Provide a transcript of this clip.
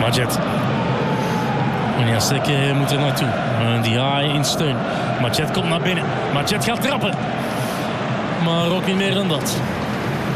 Madjet. Onyasek moet er naartoe. Ndiaye in steun. Madjet komt naar binnen. Madjet gaat trappen. Maar ook niet meer dan dat.